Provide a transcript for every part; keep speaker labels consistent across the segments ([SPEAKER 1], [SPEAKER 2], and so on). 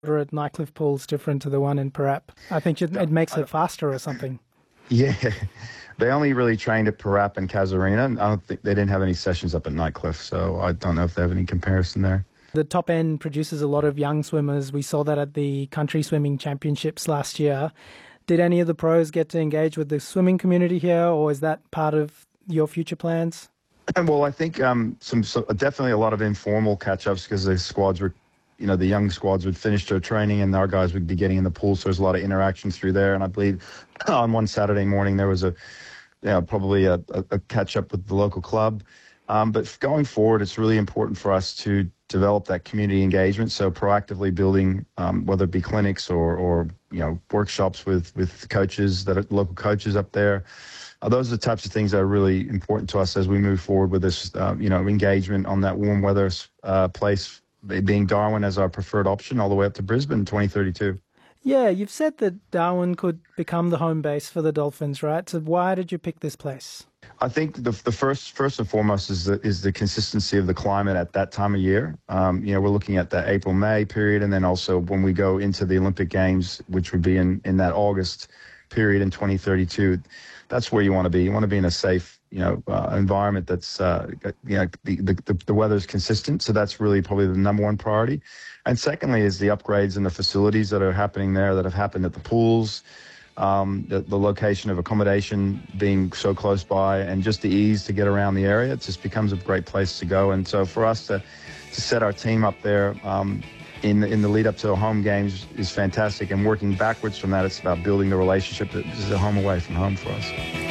[SPEAKER 1] Or at Nightcliff Pool's different to the one in Parap. I think it makes it faster or something.
[SPEAKER 2] Yeah, they only really trained at Parap and Casuarina. I don't think they didn't have any sessions up at Nightcliff, so I don't know if they have any comparison there.
[SPEAKER 1] The top end produces a lot of young swimmers. We saw that at the Country Swimming Championships last year. Did any of the pros get to engage with the swimming community here, or is that part of your future plans?
[SPEAKER 2] Well, I think definitely a lot of informal catch-ups because the squads were, the young squads would finish their training and our guys would be getting in the pool. So there's a lot of interaction through there. And I believe on one Saturday morning there was probably a catch-up with the local club. But going forward, it's really important for us to develop that community engagement. So proactively building, whether it be clinics or workshops with coaches that are local coaches up there. Those are the types of things that are really important to us as we move forward with this, engagement on that warm weather place, being Darwin as our preferred option all the way up to Brisbane 2032.
[SPEAKER 1] Yeah, you've said that Darwin could become the home base for the Dolphins, right? So why did you pick this place?
[SPEAKER 2] I think the first and foremost is the consistency of the climate at that time of year. We're looking at that April-May period, and then also when we go into the Olympic Games, which would be in that August period in 2032. That's where you want to be. You want to be in a safe, environment that's, the weather's consistent. So that's really probably the number one priority. And secondly is the upgrades in the facilities that are happening there, that have happened at the pools, the location of accommodation being so close by, and just the ease to get around the area. It just becomes a great place to go. And so for us to set our team up there, in the lead up to the home games is fantastic, and working backwards from that, it's about building the relationship that is a home away from home for us.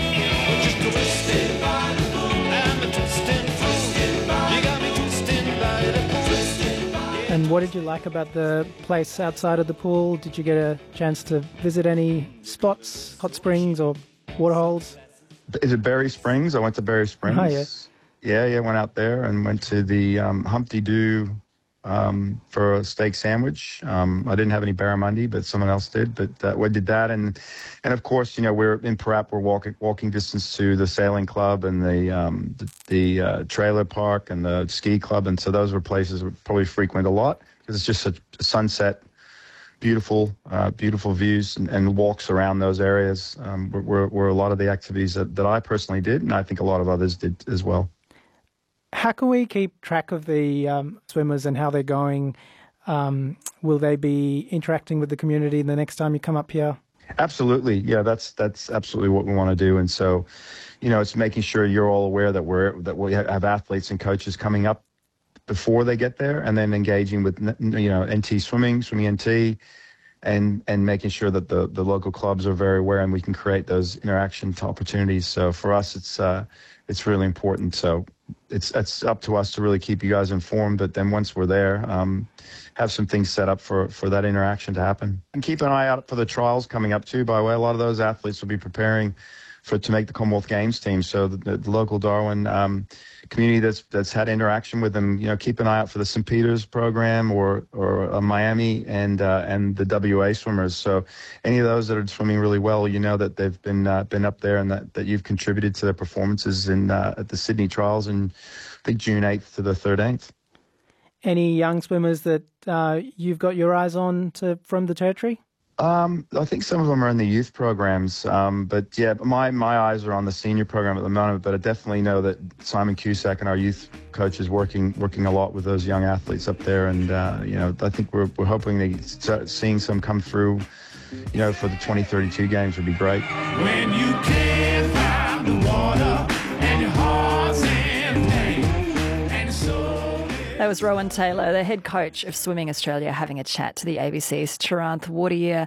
[SPEAKER 1] And what did you like about the place outside of the pool? Did you get a chance to visit any spots, hot springs or waterholes?
[SPEAKER 2] Is it Berry Springs? I went to Berry Springs.
[SPEAKER 1] Oh, yes.
[SPEAKER 2] Yeah, went out there and went to the Humpty Doo for a steak sandwich. I didn't have any barramundi, but someone else did. But we did that, and of course, we're in Parap. We're walking distance to the sailing club and the trailer park and the ski club, and so those were places we probably frequent a lot because it's just a sunset, beautiful views and walks around those areas. Were a lot of the activities that I personally did, and I think a lot of others did as well.
[SPEAKER 1] How can we keep track of the swimmers and how they're going? Will they be interacting with the community the next time you come up here?
[SPEAKER 2] Absolutely. Yeah, that's absolutely what we want to do. And so, it's making sure you're all aware that we have athletes and coaches coming up before they get there, and then engaging with, NT swimming NT, and making sure that the local clubs are very aware and we can create those interaction opportunities. So for us, it's really important. So it's up to us to really keep you guys informed. But then once we're there, have some things set up for that interaction to happen. And keep an eye out for the trials coming up too. By the way, a lot of those athletes will be preparing to make the Commonwealth Games team. So the local Darwin community that's had interaction with them, keep an eye out for the St. Peter's program or Miami and the WA swimmers. So any of those that are swimming really well, that they've been up there and that you've contributed to their performances at the Sydney trials in, I think, June 8th to the 13th.
[SPEAKER 1] Any young swimmers that you've got your eyes on from the Territory?
[SPEAKER 2] I think some of them are in the youth programs, but yeah, my eyes are on the senior program at the moment. But I definitely know that Simon Cusack and our youth coach is working a lot with those young athletes up there, and I think we're hoping to start seeing some come through, for the 2032 games would be great. When you can't find the water and your heart's in pain, and so.
[SPEAKER 3] That was Rowan Taylor, the head coach of Swimming Australia, having a chat to the ABC's Taranth Wateryear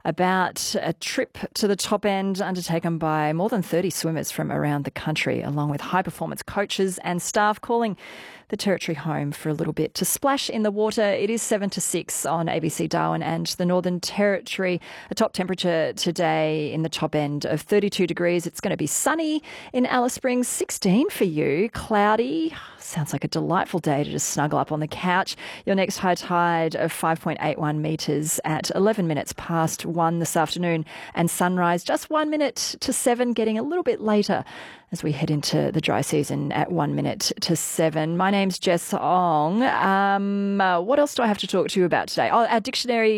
[SPEAKER 3] about a trip to the top end undertaken by more than 30 swimmers from around the country, along with high-performance coaches and staff calling the Territory home for a little bit to splash in the water. It is 7 to 6 on ABC Darwin and the Northern Territory. A top temperature today in the top end of 32 degrees. It's going to be sunny in Alice Springs, 16 for you, cloudy. Sounds like a delightful day to just snuggle up on the couch. Your next high tide of 5.81 metres at 11 minutes past 1 this afternoon, and sunrise just 1 minute to 7, getting a little bit later as we head into the dry season at 1 minute to 7. My name's Jess Ong. What else do I have to talk to you about today? Oh, our dictionary